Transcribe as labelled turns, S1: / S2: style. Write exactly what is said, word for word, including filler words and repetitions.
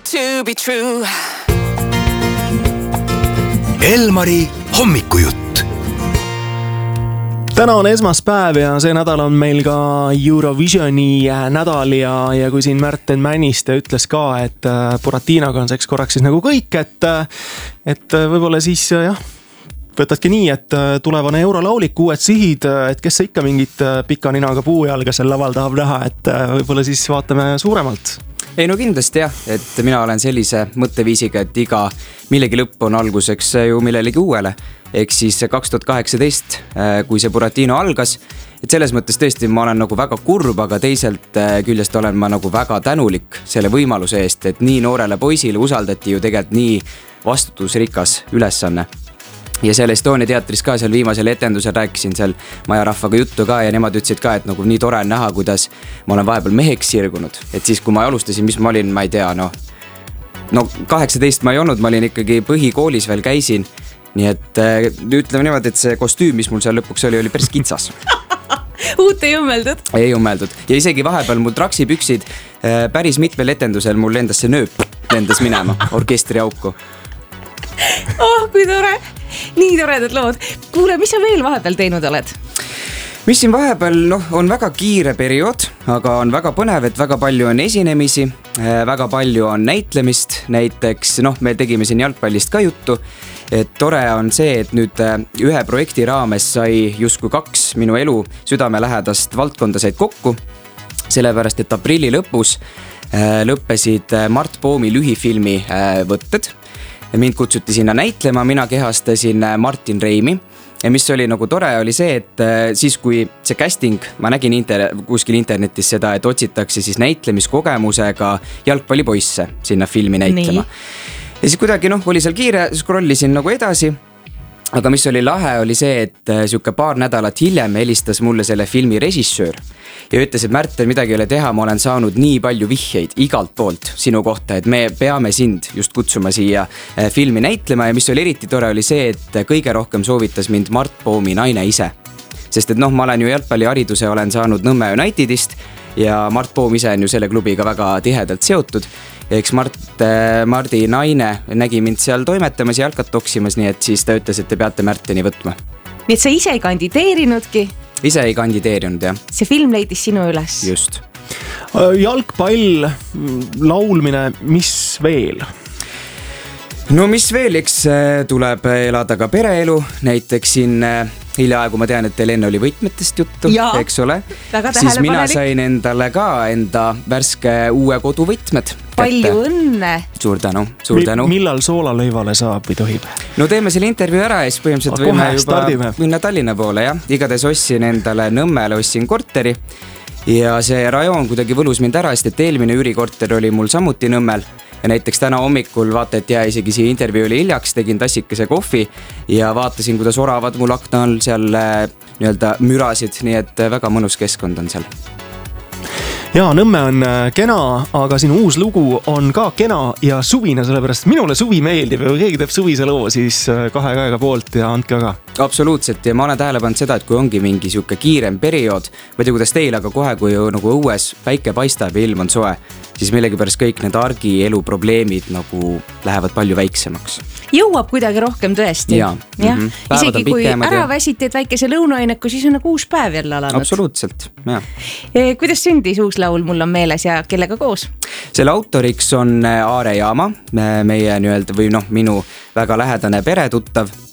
S1: to be true.
S2: Elmari hommikujutt.
S3: Täna on esmaspäev ja see nädal on meil ka Eurovisioni nädal ja, ja kui siin Märten Männiste ütles ka, et Buratinoga on seks korraks siis nagu kõik, et, et võib-olla siis jah, võtadki nii, et tulevane eurolaulik, uued sihid, et kes ikka mingit pika ninaga puujalga seal laval tahab näha, et võib-olla siis vaatame suuremalt.
S4: Ei no kindlasti jah, et mina olen sellise mõtteviisiga, et iga millegi lõpp on alguseks ju millelegi uuele. Ehk siis kaks tuhat kaheksateist, kui see Buratino algas, et selles mõttes tõesti ma olen nagu väga kurb, aga teiselt küljest olen ma nagu väga tänulik selle võimaluse eest, et nii noorele poisile usaldati ju tegelikult nii vastutusrikas ülesanne. Ja seal Estonia teatris ka seal viimasel etendusel rääkisin seal majarahvaga juttu ka ja nemad ütlesid ka, et nagu nii tore on näha, kuidas ma olen vahepeal meheks sirgunud. Et siis kui ma alustasin, mis ma olin, ma ei tea, no, no kaheksateist ma ei olnud, ma olin ikkagi põhikoolis veel käisin. Nii et ütleme niimoodi, et see kostüüm, mis mul seal lõpuks oli, oli päris kitsas.
S5: Uut ei ummeldud?
S4: Ei ummeldud. Ja isegi vahepeal mul traksipüksid päris mitmel etendusel mul lendas see nööp lendas minema orkestri auku.
S5: Oh, kui tore. Nii toredad lood. Kuule, mis sa veel vahepeal teinud oled?
S4: Mis siin vahepeal, noh, on väga kiire periood, aga on väga põnev, et väga palju on esinemisi, väga palju on näitlemist. Näiteks, noh, me tegime siin jalgpallist ka juttu, et tore on see, et nüüd ühe projekti raames sai justkui kaks minu elu südamelähedast valdkonda said kokku, sellepärast, et aprilli lõpus lõppesid Mart Poomi lühifilmi võtted. Mind kutsuti sinna näitlema, mina kehastasin Martin Reimi. Ja mis oli nagu tore oli see, et siis kui see casting, ma nägin inter- kuskil internetis seda, et otsitakse siis näitlemiskogemusega jalgpallipoisse sinna filmi näitlema. Nii. Ja siis kuidagi noh, oli seal kiire, scrollisin nagu edasi. Aga mis oli lahe oli see, et siuke paar nädalat hiljem helistas mulle selle filmi režissöör ja ütles, et Märten, midagi ei ole teha, ma olen saanud nii palju vihjeid igalt poolt sinu kohta, et me peame sind just kutsuma siia filmi näitlema ja mis oli eriti tore oli see, et kõige rohkem soovitas mind Mart Poomi naine ise. Sest et noh, ma olen ju jalgpallihariduse olen saanud Nõmme Unitedist ja Mart Poom ise on ju selle klubiga väga tihedalt seotud. Eks Mart, Mardi naine nägi mind seal toimetamas ja jalkat toksimas, nii et siis ta ütles, et te peate Märteni võtma.
S5: Nii et sa ise ei kandideerinudki?
S4: Ise ei kandideerinud, jah.
S5: See film leidis sinu üles?
S4: Just.
S3: Jalgpall, laulmine, mis veel?
S4: No mis veel, eks tuleb elada ka pereelu, näiteks siin hiljaaegu ma tean, et teil enne oli võtmetest juttu, ja, eks ole. Siis mina sain endale ka enda värske uue koduvõtmed.
S5: Palju õnne!
S4: Suur tänu, suur tänu.
S3: Millal soolalõivale saab või tohib?
S4: No teeme selle intervjuu ära ja siis põhimõtteliselt
S3: A,
S4: võime
S3: kohe,
S4: juba
S3: stardime.
S4: minna Tallinna poole, jah. Igades ossin endale Nõmmele, ossin korteri ja see rajoon kuidagi võlus mind ära, sest et eelmine üürikorter oli mul samuti Nõmmel. Ja näiteks täna hommikul vaata, et jää isegi siia intervjuu oli hiljaks, tegin tassikese kohvi ja vaatasin, kuidas oravad mul akna all seal nii-öelda mürasid, nii et väga mõnus keskkond on seal.
S3: Ja, Nõmme on kena, aga sinu uus lugu on ka kena ja suvine, sellepärast minule suvi meeldib ja kui keegi teeb suvise loo, siis kahe käega poolt ja andke aga.
S4: Absoluutselt ja ma olen tähele pannud seda, et kui ongi mingi siuke kiirem periood, ma ei tea, kuidas teil, aga kohe, kui nagu õues päike paistab ja ilm on soe, siis millegipärast kõik need argi elu probleemid nagu lähevad palju väiksemaks.
S5: Jõuab kuidagi rohkem tõesti.
S4: Ja,
S5: ja.
S4: Mm-hmm.
S5: Isegi kui ära väsiti, et väikese lõunaineku, siis on nagu uus päev jälle alanud.
S4: Absoluutselt, jah.
S5: E, kuidas sündis uus laul, mul on meeles ja kellega koos?
S4: Selle autoriks on Aare Jaama, meie nii-öelda või noh, minu väga lähedane peretuttav